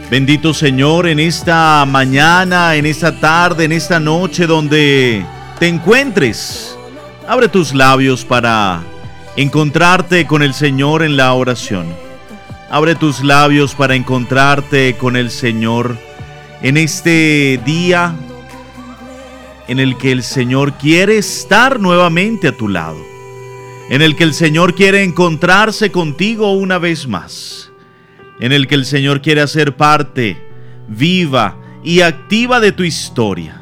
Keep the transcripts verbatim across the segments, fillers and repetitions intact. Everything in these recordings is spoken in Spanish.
Bendito Señor, en esta mañana, en esta tarde, en esta noche donde te encuentres, abre tus labios para encontrarte con el Señor en la oración. Abre tus labios para encontrarte con el Señor en este día en el que el Señor quiere estar nuevamente a tu lado, en el que el Señor quiere encontrarse contigo una vez más, en el que el Señor quiere hacer parte viva y activa de tu historia.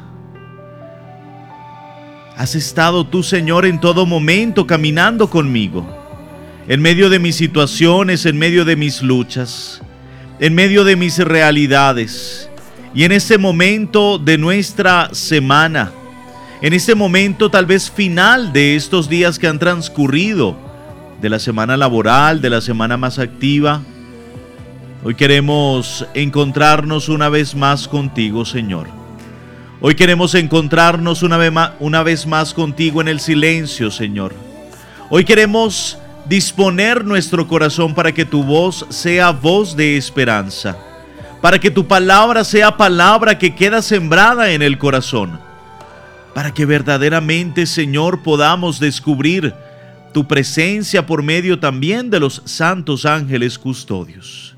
¿Has estado tú, Señor, en todo momento caminando conmigo? En medio de mis situaciones, en medio de mis luchas, en medio de mis realidades. Y en este momento de nuestra semana, en este momento tal vez final de estos días que han transcurrido, de la semana laboral, de la semana más activa, hoy queremos encontrarnos una vez más contigo, Señor. Hoy queremos encontrarnos una vez más, una vez más contigo en el silencio, Señor. Hoy queremos disponer nuestro corazón para que tu voz sea voz de esperanza, para que tu palabra sea palabra que queda sembrada en el corazón, para que verdaderamente, Señor, podamos descubrir tu presencia por medio también de los santos ángeles custodios.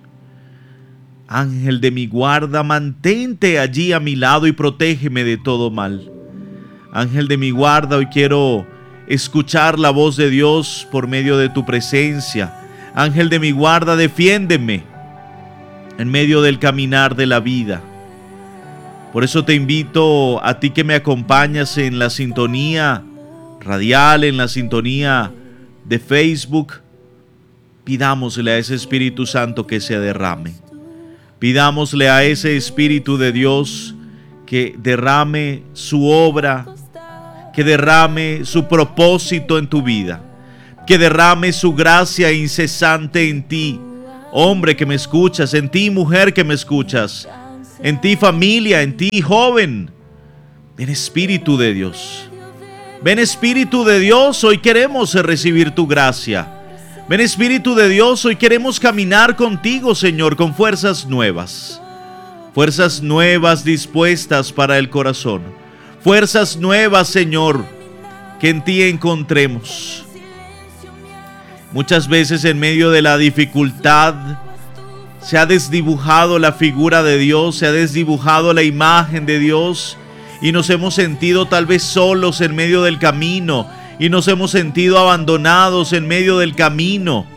Ángel de mi guarda, mantente allí a mi lado y protégeme de todo mal. Ángel de mi guarda, hoy quiero escuchar la voz de Dios por medio de tu presencia. Ángel de mi guarda, defiéndeme en medio del caminar de la vida. Por eso te invito a ti que me acompañas en la sintonía radial, en la sintonía de Facebook, pidámosle a ese Espíritu Santo que se derrame. Pidámosle a ese Espíritu de Dios que derrame su obra, que derrame su propósito en tu vida, que derrame su gracia incesante en ti, hombre que me escuchas, en ti, mujer que me escuchas, en ti, familia, en ti, joven. Ven, Espíritu de Dios. Ven, Espíritu de Dios, hoy queremos recibir tu gracia. Ven, Espíritu de Dios, hoy queremos caminar contigo, Señor, con fuerzas nuevas. Fuerzas nuevas dispuestas para el corazón. Fuerzas nuevas, Señor, que en ti encontremos. Muchas veces en medio de la dificultad se ha desdibujado la figura de Dios, se ha desdibujado la imagen de Dios y nos hemos sentido tal vez solos en medio del camino y nos hemos sentido abandonados en medio del camino.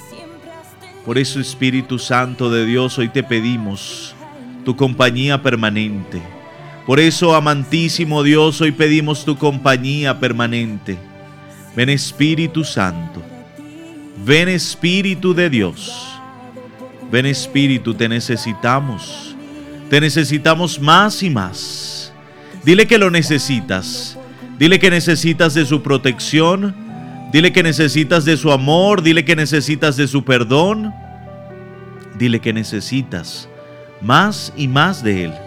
Por eso, Espíritu Santo de Dios, hoy te pedimos tu compañía permanente. Por eso, amantísimo Dios, hoy pedimos tu compañía permanente. Ven, Espíritu Santo. Ven, Espíritu de Dios. Ven, Espíritu, te necesitamos. Te necesitamos más y más. Dile que lo necesitas. Dile que necesitas de su protección. Dile que necesitas de su amor. Dile que necesitas de su perdón. Dile que necesitas más y más de Él.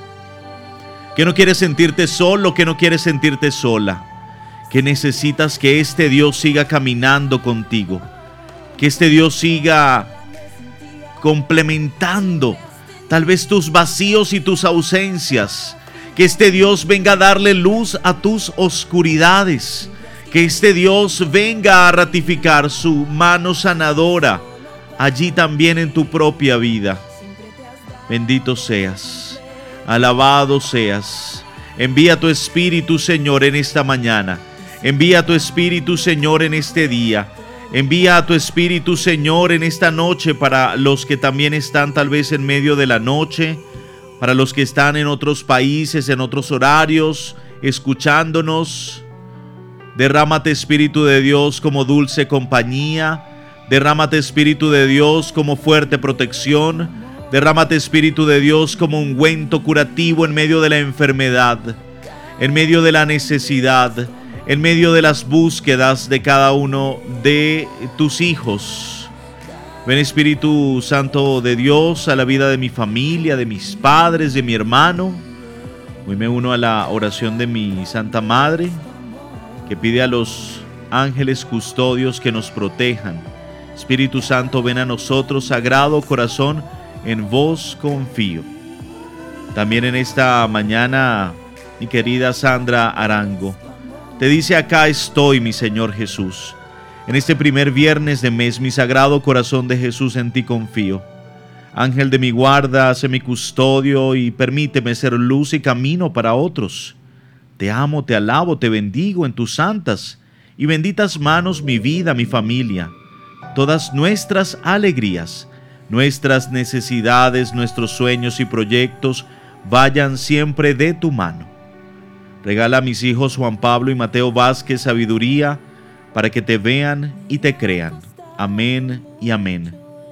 Que no quieres sentirte solo, que no quieres sentirte sola. Que necesitas que este Dios siga caminando contigo. Que este Dios siga complementando tal vez tus vacíos y tus ausencias. Que este Dios venga a darle luz a tus oscuridades. Que este Dios venga a ratificar su mano sanadora allí también en tu propia vida. Bendito seas, alabado seas. Envía tu Espíritu, Señor, en esta mañana. Envía tu Espíritu, Señor, en este día. Envía a tu Espíritu, Señor, en esta noche para los que también están tal vez en medio de la noche, para los que están en otros países, en otros horarios, escuchándonos. Derrámate, Espíritu de Dios, como dulce compañía. Derrámate, Espíritu de Dios, como fuerte protección. Derrámate, Espíritu de Dios, como ungüento curativo en medio de la enfermedad, en medio de la necesidad, en medio de las búsquedas de cada uno de tus hijos. Ven, Espíritu Santo de Dios, a la vida de mi familia, de mis padres, de mi hermano. Hoy me uno a la oración de mi Santa Madre, que pide a los ángeles custodios que nos protejan. Espíritu Santo, ven a nosotros, Sagrado Corazón, en vos confío. También en esta mañana, mi querida Sandra Arango, te dice: acá estoy, mi Señor Jesús. En este primer viernes de mes, mi sagrado corazón de Jesús, en ti confío. Ángel de mi guarda, sé mi custodio y permíteme ser luz y camino para otros. Te amo, te alabo, te bendigo en tus santas y benditas manos mi vida, mi familia. Todas nuestras alegrías, nuestras necesidades, nuestros sueños y proyectos vayan siempre de tu mano. Regala a mis hijos Juan Pablo y Mateo Vázquez sabiduría para que te vean y te crean. Amén y amén.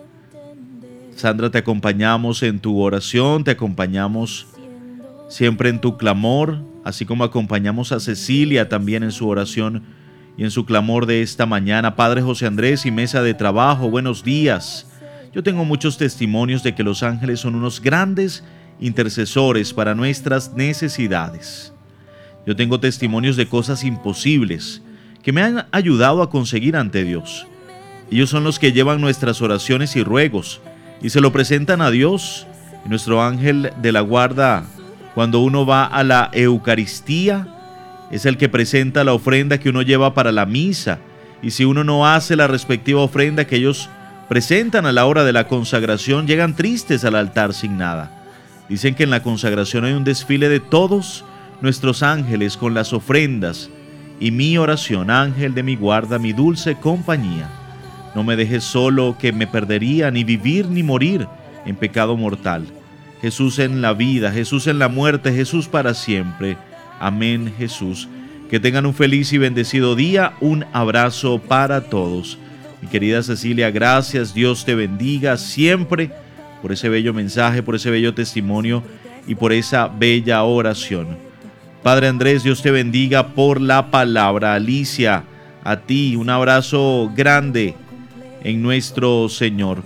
Sandra, te acompañamos en tu oración, te acompañamos siempre en tu clamor, así como acompañamos a Cecilia también en su oración y en su clamor de esta mañana. Padre José Andrés y mesa de trabajo, buenos días. Yo tengo muchos testimonios de que los ángeles son unos grandes intercesores para nuestras necesidades. Yo tengo testimonios de cosas imposibles que me han ayudado a conseguir ante Dios. Ellos son los que llevan nuestras oraciones y ruegos y se lo presentan a Dios. Y nuestro ángel de la guarda, cuando uno va a la Eucaristía, es el que presenta la ofrenda que uno lleva para la misa. Y si uno no hace la respectiva ofrenda que ellos presentan a la hora de la consagración, llegan tristes al altar sin nada. Dicen que en la consagración hay un desfile de todos nuestros ángeles con las ofrendas. Y mi oración: ángel de mi guarda, mi dulce compañía, no me dejes solo, que me perdería ni vivir ni morir en pecado mortal. Jesús en la vida, Jesús en la muerte, Jesús para siempre. Amén, Jesús. Que tengan un feliz y bendecido día. Un abrazo para todos. Mi querida Cecilia, gracias. Dios te bendiga siempre por ese bello mensaje, por ese bello testimonio y por esa bella oración. Padre Andrés, Dios te bendiga por la palabra. Alicia, a ti un abrazo grande en nuestro Señor.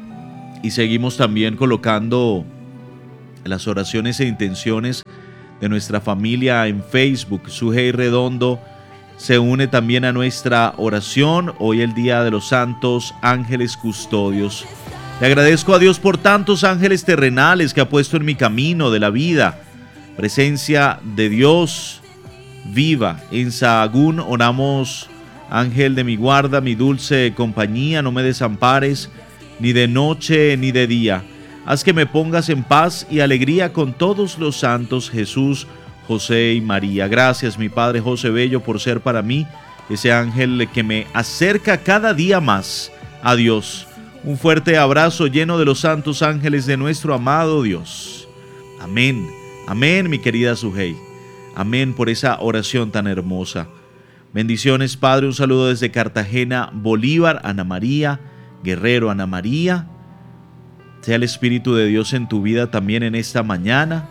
Y seguimos también colocando las oraciones e intenciones de nuestra familia en Facebook. Sujei Redondo se une también a nuestra oración. Hoy el Día de los Santos Ángeles Custodios. Le agradezco a Dios por tantos ángeles terrenales que ha puesto en mi camino de la vida. Presencia de Dios viva. En Sahagún oramos: ángel de mi guarda, mi dulce compañía, no me desampares ni de noche ni de día. Haz que me pongas en paz y alegría con todos los santos, Jesús, José y María. Gracias, mi Padre José Bello, por ser para mí ese ángel que me acerca cada día más a Dios. Un fuerte abrazo lleno de los santos ángeles de nuestro amado Dios. Amén. Amén, mi querida Sujei. Amén por esa oración tan hermosa. Bendiciones, Padre. Un saludo desde Cartagena, Bolívar. Ana María Guerrero, Ana María. Sea el Espíritu de Dios en tu vida también en esta mañana.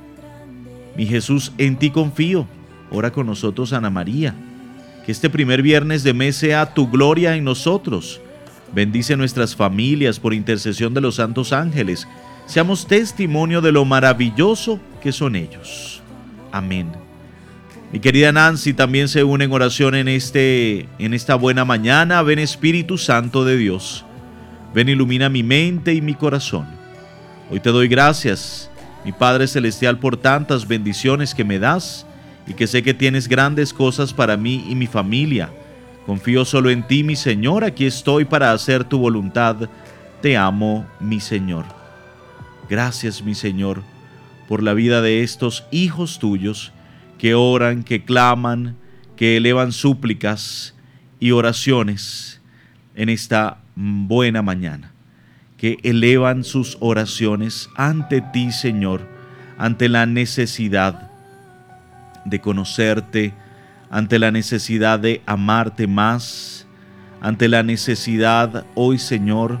Mi Jesús, en ti confío. Ora con nosotros, Ana María. Que este primer viernes de mes sea tu gloria en nosotros. Bendice nuestras familias por intercesión de los santos ángeles. Seamos testimonio de lo maravilloso que son ellos. Amén. Mi querida Nancy también se une en oración en, este, en esta buena mañana. Ven, Espíritu Santo de Dios. Ven, ilumina mi mente y mi corazón. Hoy te doy gracias, mi Padre Celestial, por tantas bendiciones que me das y que sé que tienes grandes cosas para mí y mi familia. Confío solo en ti, mi Señor. Aquí estoy para hacer tu voluntad. Te amo, mi Señor. Gracias, mi Señor, por la vida de estos hijos tuyos que oran, que claman, que elevan súplicas y oraciones en esta buena mañana, que elevan sus oraciones ante ti, Señor, ante la necesidad de conocerte, ante la necesidad de amarte más, ante la necesidad hoy, Señor.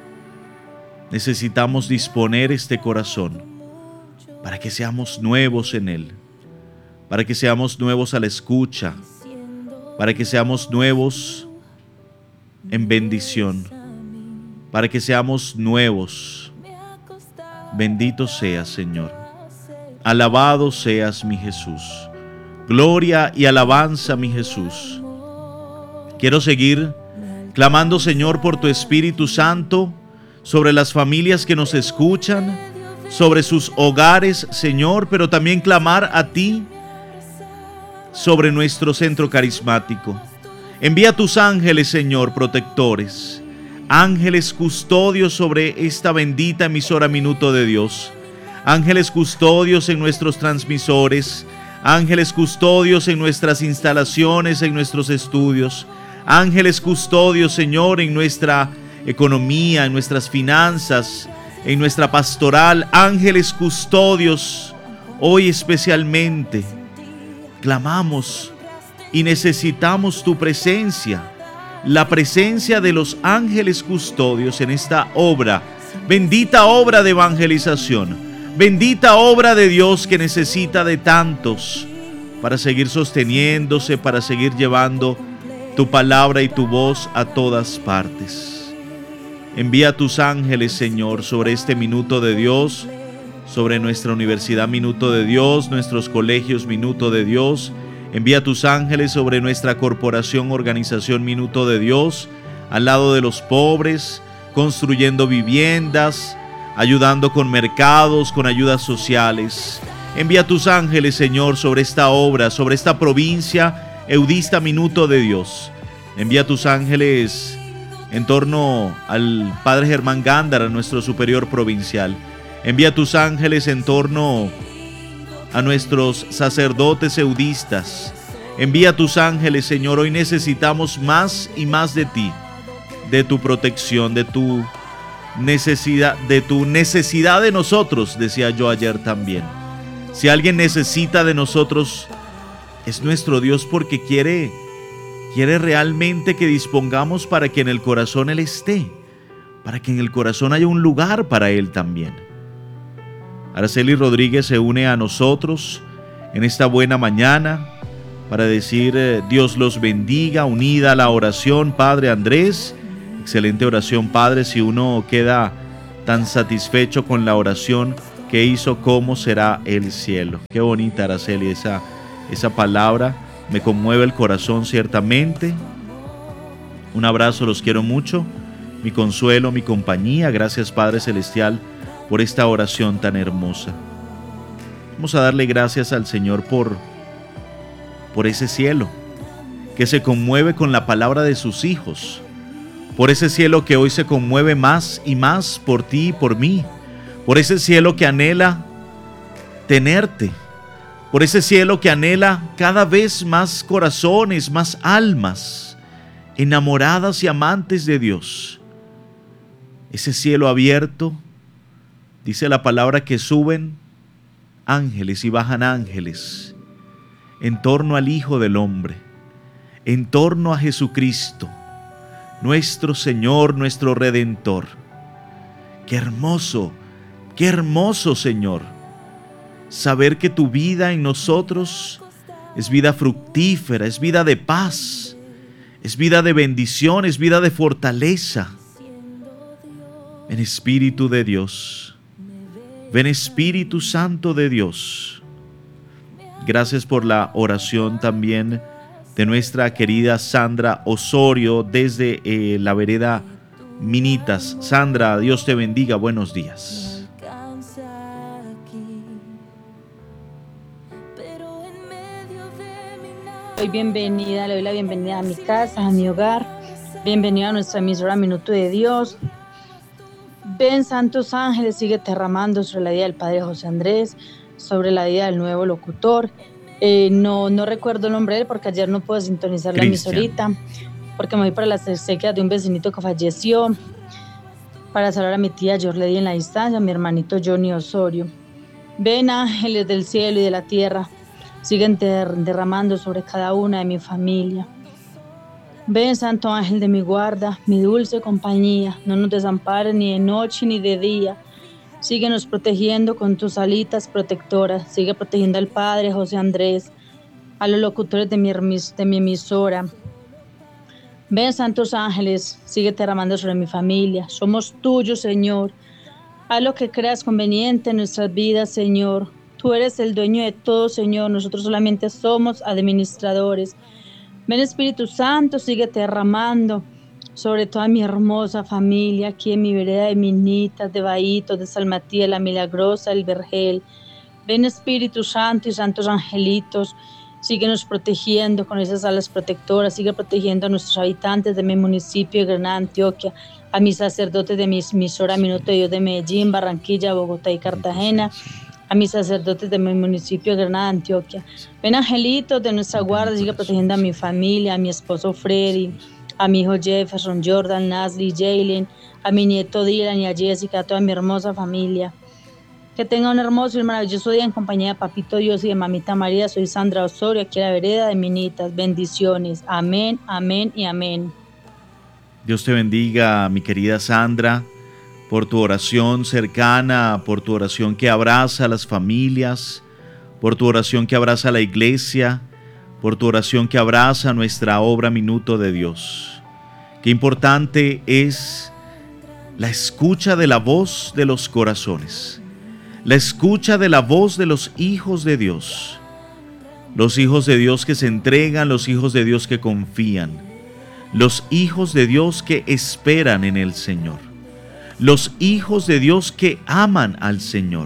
Necesitamos disponer este corazón para que seamos nuevos en él, para que seamos nuevos a la escucha, para que seamos nuevos en bendición, para que seamos nuevos. Bendito seas, Señor. Alabado seas, mi Jesús. Gloria y alabanza, mi Jesús. Quiero seguir clamando, Señor, por tu Espíritu Santo sobre las familias que nos escuchan, sobre sus hogares, Señor, pero también clamar a ti sobre nuestro centro carismático. Envía tus ángeles, Señor, protectores, ángeles custodios sobre esta bendita emisora Minuto de Dios, ángeles custodios en nuestros transmisores, ángeles custodios en nuestras instalaciones, en nuestros estudios, ángeles custodios, Señor, en nuestra economía, en nuestras finanzas, en nuestra pastoral, ángeles custodios. Hoy especialmente clamamos y necesitamos tu presencia, la presencia de los ángeles custodios en esta obra, bendita obra de evangelización, bendita obra de Dios que necesita de tantos para seguir sosteniéndose, para seguir llevando tu palabra y tu voz a todas partes. Envía tus ángeles, Señor, sobre este Minuto de Dios, sobre nuestra Universidad Minuto de Dios, nuestros colegios Minuto de Dios. Envía tus ángeles sobre nuestra corporación, organización Minuto de Dios, al lado de los pobres, construyendo viviendas, ayudando con mercados, con ayudas sociales. Envía tus ángeles, Señor, sobre esta obra, sobre esta provincia eudista Minuto de Dios. Envía tus ángeles en torno al Padre Germán Gándara, nuestro superior provincial. Envía tus ángeles en torno a nuestros sacerdotes eudistas. Envía tus ángeles, Señor. Hoy necesitamos más y más de ti, de tu protección, de tu necesidad, de tu necesidad de nosotros, decía yo ayer también. Si alguien necesita de nosotros, es nuestro Dios, porque quiere Quiere realmente que dispongamos para que en el corazón Él esté, para que en el corazón haya un lugar para Él también. Araceli Rodríguez se une a nosotros en esta buena mañana para decir eh, Dios los bendiga, unida a la oración. Padre Andrés, excelente oración, Padre. Si uno queda tan satisfecho con la oración que hizo, ¿cómo será el cielo? Qué bonita, Araceli, esa, esa palabra. Me conmueve el corazón ciertamente. Un abrazo, los quiero mucho. Mi consuelo, mi compañía. Gracias, Padre Celestial, por esta oración tan hermosa. Vamos a darle gracias al Señor por, por ese cielo que se conmueve con la palabra de sus hijos. Por ese cielo que hoy se conmueve más y más por ti y por mí. Por ese cielo que anhela tenerte. Por ese cielo que anhela cada vez más corazones, más almas, enamoradas y amantes de Dios. Ese cielo abierto, dice la palabra que suben ángeles y bajan ángeles en torno al Hijo del Hombre, en torno a Jesucristo, nuestro Señor, nuestro Redentor. Qué hermoso, qué hermoso, Señor, saber que tu vida en nosotros es vida fructífera, es vida de paz, es vida de bendición, es vida de fortaleza. Ven, Espíritu de Dios, ven, Espíritu Santo de Dios. Gracias por la oración también de nuestra querida Sandra Osorio desde eh, la vereda Minitas. Sandra, Dios te bendiga, buenos días. Soy bienvenida, le doy la bienvenida a mi casa, a mi hogar. Bienvenida a nuestra emisora Minuto de Dios. Ven, santos ángeles, sigue derramando sobre la vida del Padre José Andrés, sobre la vida del nuevo locutor. Eh, no, no recuerdo el nombre de él porque ayer no pude sintonizar la emisorita, porque me voy para las exequias de un vecinito que falleció, para saludar a mi tía Yorledi en la distancia, a mi hermanito Johnny Osorio. Ven, ángeles del cielo y de la tierra, siguen der- derramando sobre cada una de mi familia. Ven, santo ángel de mi guarda, mi dulce compañía, no nos desampares ni de noche ni de día. Síguenos protegiendo con tus alitas protectoras. Sigue protegiendo al Padre José Andrés, a los locutores de mi, de mi emisora. Ven, santos ángeles, sigue derramando sobre mi familia. Somos tuyos, Señor. Haz lo que creas conveniente en nuestras vidas, Señor. Tú eres el dueño de todo, Señor. Nosotros solamente somos administradores. Ven, Espíritu Santo, sigue derramando sobre toda mi hermosa familia aquí en mi vereda de Minitas, de Bahitos, de San Matías, La Milagrosa, El Vergel. Ven Espíritu Santo y santos angelitos, síguenos protegiendo con esas alas protectoras, sigue protegiendo a nuestros habitantes de mi municipio de Granada, Antioquia, a mis sacerdotes de mi emisora Minuto de Dios de Medellín, Barranquilla, Bogotá y Cartagena, a mis sacerdotes de mi municipio de Granada, Antioquia. Ven angelitos de nuestra guarda, sigue protegiendo a mi familia, a mi esposo Freddy, a mi hijo Jefferson, Jordan, Nasli, Jalen, a mi nieto Dylan y a Jessica, a toda mi hermosa familia. Que tenga un hermoso y maravilloso día en compañía de Papito Dios y de Mamita María. Soy Sandra Osorio, aquí en la vereda de Minitas. Bendiciones. Amén, amén y amén. Dios te bendiga, mi querida Sandra, por tu oración cercana, por tu oración que abraza a las familias, por tu oración que abraza a la iglesia, por tu oración que abraza nuestra obra Minuto de Dios. Qué importante es la escucha de la voz de los corazones. La escucha de la voz de los hijos de Dios, los hijos de Dios que se entregan, los hijos de Dios que confían, los hijos de Dios que esperan en el Señor, los hijos de Dios que aman al Señor,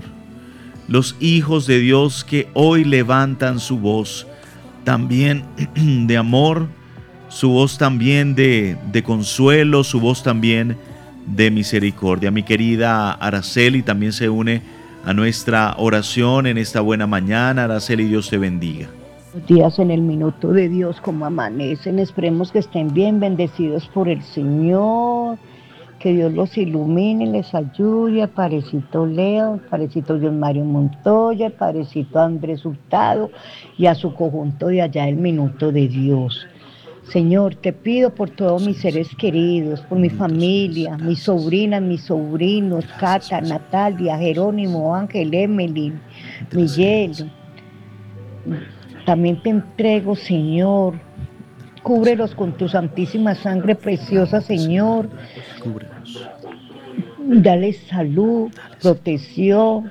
los hijos de Dios que hoy levantan su voz también de amor, su voz también de, de consuelo, su voz también de misericordia. Mi querida Araceli también se une a nuestra oración en esta buena mañana. Araceli, Dios te bendiga. Los días en el Minuto de Dios, como amanecen, esperemos que estén bien bendecidos por el Señor, que Dios los ilumine, les ayude, a Padrecito Leo, Padrecito Dios Mario Montoya, Padrecito Andrés Hurtado y a su conjunto de allá del Minuto de Dios. Señor, te pido por todos mis seres queridos, por mi familia, mis sobrinas, mis sobrinos, Cata, Natalia, Jerónimo, Ángel, Emily, Miguel. También te entrego, Señor, cúbrelos con tu santísima sangre preciosa, Señor. Dale salud, protección.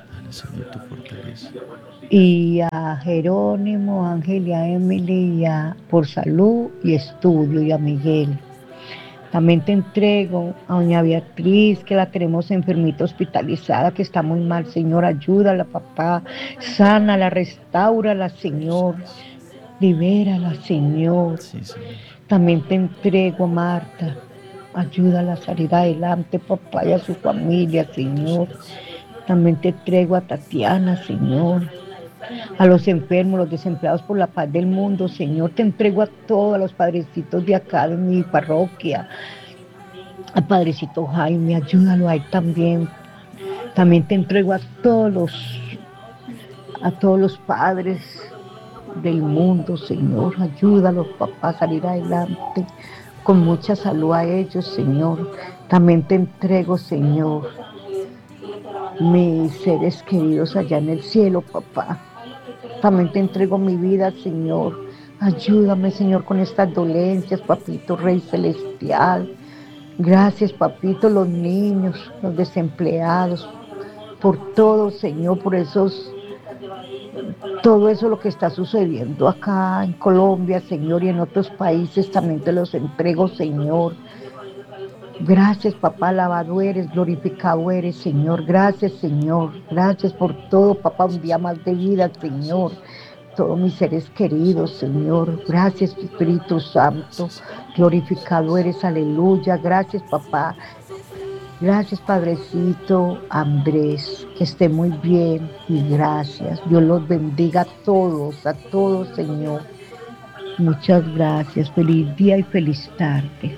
Y a Jerónimo, Ángel y a Emily y a, por salud y estudio, y a Miguel. También te entrego a doña Beatriz, que la tenemos enfermita hospitalizada, que está muy mal. Señor, ayúdala, papá, sánala, restáurala, Señor, libérala, Señor. Sí, Señor. También te entrego a Marta, ayúdala a salir adelante, papá, y a su familia, Señor. También te entrego a Tatiana, Señor, a los enfermos, los desempleados por la paz del mundo, Señor. Te entrego a todos los padrecitos de acá, de mi parroquia, al Padrecito Jaime, ayúdalo a él también. También te entrego a todos los, a todos los padres del mundo, Señor. Ayúdalos, papá, a salir adelante con mucha salud a ellos, Señor. También te entrego, Señor, mis seres queridos allá en el cielo, papá. También te entrego mi vida, Señor. Ayúdame, Señor, con estas dolencias, papito Rey Celestial. Gracias, papito, los niños, los desempleados, por todo, Señor, por esos, todo eso lo que está sucediendo acá en Colombia, Señor, y en otros países, también te los entrego, Señor. Gracias, papá, alabado eres, glorificado eres, Señor. Gracias, Señor. Gracias por todo, papá, un día más de vida, Señor. Todos mis seres queridos, Señor. Gracias, Espíritu Santo. Glorificado eres, aleluya. Gracias, papá. Gracias, Padrecito Andrés. Que esté muy bien y gracias. Dios los bendiga a todos, a todos, Señor. Muchas gracias. Feliz día y feliz tarde.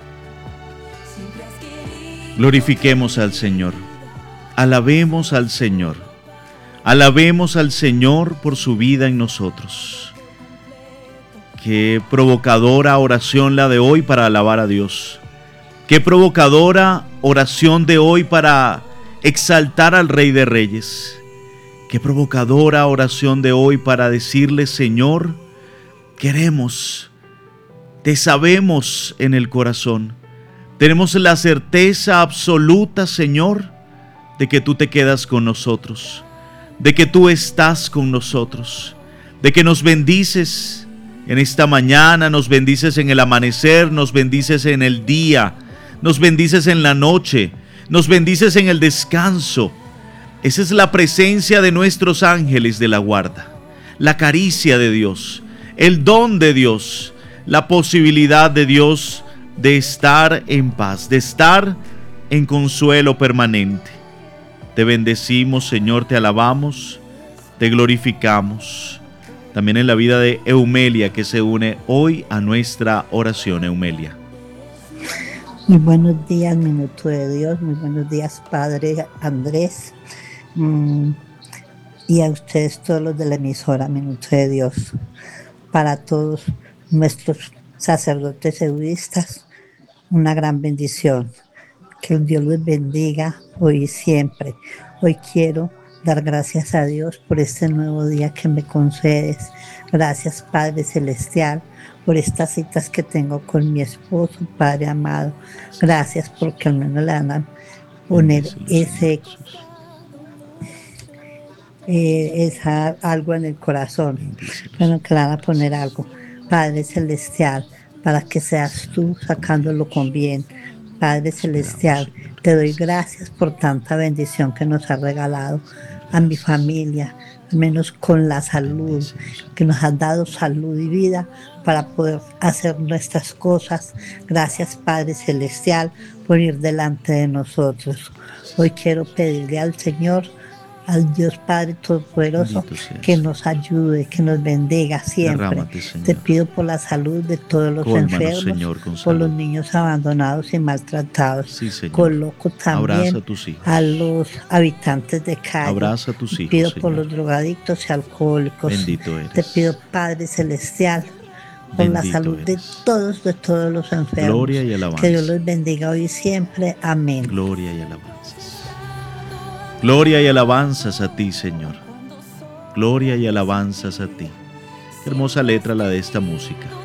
Glorifiquemos al Señor, alabemos al Señor, alabemos al Señor por su vida en nosotros. Qué provocadora oración la de hoy para alabar a Dios. Qué provocadora oración de hoy para exaltar al Rey de Reyes. Qué provocadora oración de hoy para decirle: Señor, queremos, te sabemos en el corazón. Tenemos la certeza absoluta, Señor, de que tú te quedas con nosotros, de que tú estás con nosotros, de que nos bendices En esta mañana nos bendices en el amanecer, nos bendices en el día, nos bendices en la noche, nos bendices en el descanso. Esa es la presencia de nuestros ángeles de la guarda, la caricia de Dios, el don de Dios, la posibilidad de Dios de estar en paz, de estar en consuelo permanente. Te bendecimos, Señor, te alabamos, te glorificamos. También en la vida de Eumelia, que se une hoy a nuestra oración. Eumelia. Muy buenos días, Minuto de Dios. Muy buenos días, Padre Andrés. Mm, y a ustedes todos los de la emisora Minuto de Dios. Para todos nuestros sacerdotes eudistas, una gran bendición. Que Dios los bendiga hoy y siempre. Hoy quiero dar gracias a Dios por este nuevo día que me concedes. Gracias, Padre Celestial, por estas citas que tengo con mi esposo, Padre amado. Gracias porque al menos le van a poner ese, eh, esa, algo en el corazón. Bueno, que le van a poner algo. Padre Celestial, para que seas tú sacándolo con bien. Padre Celestial, te doy gracias por tanta bendición que nos has regalado a mi familia, al menos con la salud, que nos has dado salud y vida para poder hacer nuestras cosas. Gracias, Padre Celestial, por ir delante de nosotros. Hoy quiero pedirle al Señor, al Dios Padre Todopoderoso, que nos ayude, que nos bendiga siempre. Te pido por la salud de todos los Cólmanos, enfermos, Señor, con por salud. los niños abandonados y maltratados. Sí, Señor. Coloco también Abraza a tus hijos. a los habitantes de calle. Abraza a tus Te hijos, pido Señor. por los drogadictos y alcohólicos. Bendito eres. Te pido, Padre Celestial, por la Bendito salud de eres. todos, de todos los enfermos. Gloria y alabanza. Que Dios los bendiga hoy y siempre. Amén. Gloria y alabanzas. Gloria y alabanzas a ti, Señor. Gloria y alabanzas a ti. Qué hermosa letra la de esta música.